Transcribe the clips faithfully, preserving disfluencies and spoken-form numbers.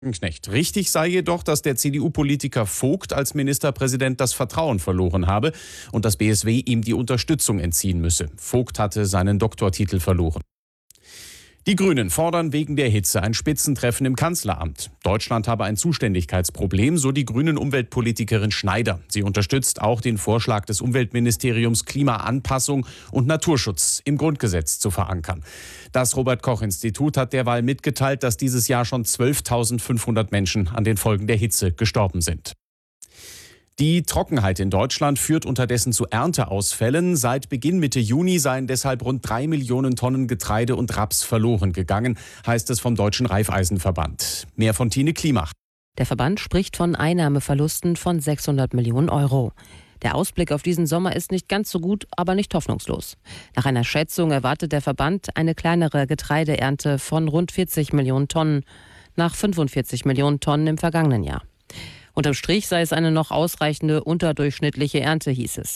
Knecht. Richtig sei jedoch, dass der C D U-Politiker Vogt als Ministerpräsident das Vertrauen verloren habe und das B S W ihm die Unterstützung entziehen müsse. Vogt hatte seinen Doktortitel verloren. Die Grünen fordern wegen der Hitze ein Spitzentreffen im Kanzleramt. Deutschland habe ein Zuständigkeitsproblem, so die Grünen-Umweltpolitikerin Schneider. Sie unterstützt auch den Vorschlag des Umweltministeriums, Klimaanpassung und Naturschutz im Grundgesetz zu verankern. Das Robert-Koch-Institut hat derweil mitgeteilt, dass dieses Jahr schon zwölftausendfünfhundert Menschen an den Folgen der Hitze gestorben sind. Die Trockenheit in Deutschland führt unterdessen zu Ernteausfällen. Seit Beginn Mitte Juni seien deshalb rund drei Millionen Tonnen Getreide und Raps verloren gegangen, heißt es vom Deutschen Raiffeisenverband. Mehr von Tine Klimach. Der Verband spricht von Einnahmeverlusten von sechshundert Millionen Euro. Der Ausblick auf diesen Sommer ist nicht ganz so gut, aber nicht hoffnungslos. Nach einer Schätzung erwartet der Verband eine kleinere Getreideernte von rund vierzig Millionen Tonnen, nach fünfundvierzig Millionen Tonnen im vergangenen Jahr. Unterm Strich sei es eine noch ausreichende unterdurchschnittliche Ernte, hieß es.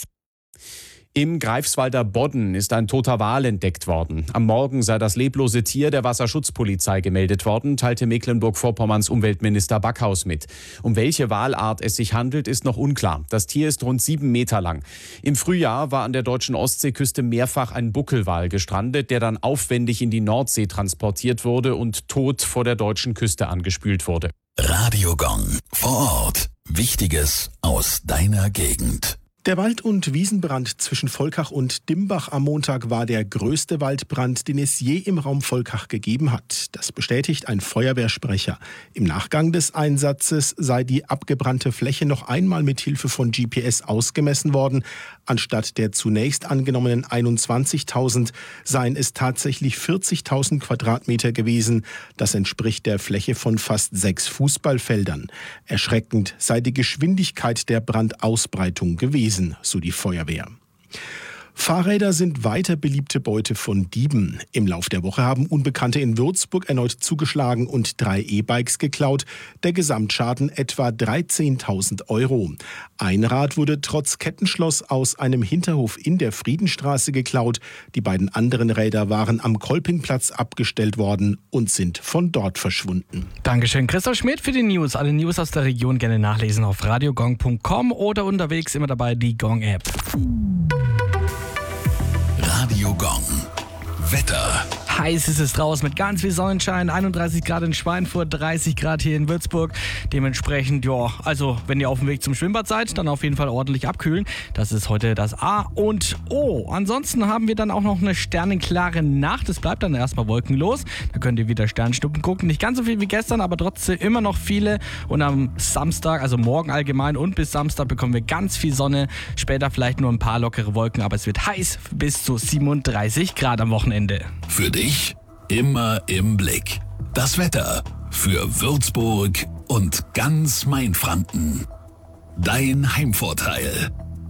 Im Greifswalder Bodden ist ein toter Wal entdeckt worden. Am Morgen sei das leblose Tier der Wasserschutzpolizei gemeldet worden, teilte Mecklenburg-Vorpommerns Umweltminister Backhaus mit. Um welche Walart es sich handelt, ist noch unklar. Das Tier ist rund sieben Meter lang. Im Frühjahr war an der deutschen Ostseeküste mehrfach ein Buckelwal gestrandet, der dann aufwendig in die Nordsee transportiert wurde und tot vor der deutschen Küste angespült wurde. Radio Gong. Vor Ort. Wichtiges aus deiner Gegend. Der Wald- und Wiesenbrand zwischen Volkach und Dimbach am Montag war der größte Waldbrand, den es je im Raum Volkach gegeben hat. Das bestätigt ein Feuerwehrsprecher. Im Nachgang des Einsatzes sei die abgebrannte Fläche noch einmal mit Hilfe von G P S ausgemessen worden. Anstatt der zunächst angenommenen einundzwanzigtausend seien es tatsächlich vierzigtausend Quadratmeter gewesen. Das entspricht der Fläche von fast sechs Fußballfeldern. Erschreckend sei die Geschwindigkeit der Brandausbreitung gewesen, so die Feuerwehr. Fahrräder sind weiter beliebte Beute von Dieben. Im Lauf der Woche haben Unbekannte in Würzburg erneut zugeschlagen und drei E-Bikes geklaut. Der Gesamtschaden etwa dreizehntausend Euro. Ein Rad wurde trotz Kettenschloss aus einem Hinterhof in der Friedenstraße geklaut. Die beiden anderen Räder waren am Kolpingplatz abgestellt worden und sind von dort verschwunden. Dankeschön, Christoph Schmidt für die News. Alle News aus der Region gerne nachlesen auf radiogong punkt com oder unterwegs immer dabei die Gong-App. Radio Gong. Wetter. Heiß ist es draußen mit ganz viel Sonnenschein, einunddreißig Grad in Schweinfurt, dreißig Grad hier in Würzburg. Dementsprechend, ja, also wenn ihr auf dem Weg zum Schwimmbad seid, dann auf jeden Fall ordentlich abkühlen. Das ist heute das A und O. Ansonsten haben wir dann auch noch eine sternenklare Nacht. Es bleibt dann erstmal wolkenlos. Da könnt ihr wieder Sternschnuppen gucken. Nicht ganz so viel wie gestern, aber trotzdem immer noch viele. Und am Samstag, also morgen allgemein und bis Samstag bekommen wir ganz viel Sonne. Später vielleicht nur ein paar lockere Wolken, aber es wird heiß bis zu siebenunddreißig Grad am Wochenende. Für dich immer im Blick. Das Wetter für Würzburg und ganz Mainfranken. Dein Heimvorteil.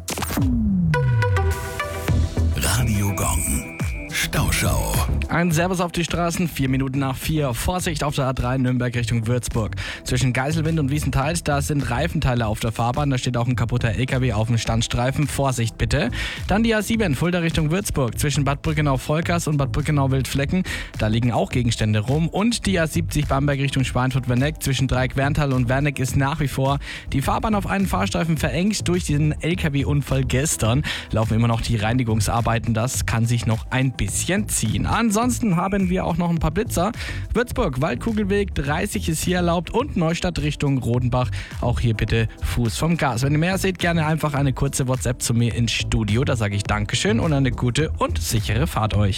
Radio Gong. Stauschau. Ein Servus auf die Straßen, vier Minuten nach vier. Vorsicht auf der A drei Nürnberg Richtung Würzburg. Zwischen Geiselwind und Wiesenthal, da sind Reifenteile auf der Fahrbahn. Da steht auch ein kaputter L K W auf dem Standstreifen. Vorsicht bitte. Dann die A sieben, Fulda Richtung Würzburg. Zwischen Bad Brückenau-Volkers und Bad Brückenau-Wildflecken. Da liegen auch Gegenstände rum. Und die A siebzig Bamberg Richtung Schweinfurt-Werneck. Zwischen Dreieck-Werntal und Werneck ist nach wie vor die Fahrbahn auf einen Fahrstreifen verengt. Durch diesen L K W-Unfall gestern laufen immer noch die Reinigungsarbeiten. Das kann sich noch ein bisschen ziehen. Ansonsten haben wir auch noch ein paar Blitzer. Würzburg, Waldkugelweg, dreißig ist hier erlaubt und Neustadt Richtung Rodenbach. Auch hier bitte Fuß vom Gas. Wenn ihr mehr seht, gerne einfach eine kurze WhatsApp zu mir ins Studio. Da sage ich Dankeschön und eine gute und sichere Fahrt euch.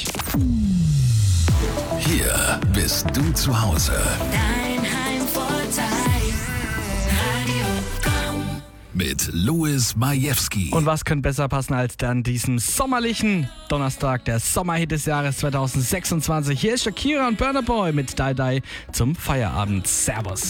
Hier bist du zu Hause. Dein Heimvorteil. Radio Gong. Mit Louis Majewski. Und was könnte besser passen als dann diesem sommerlichen Donnerstag, der Sommerhit des Jahres zweitausendsechsundzwanzig. Hier ist Shakira und Burna Boy mit Die Die zum Feierabend. Servus.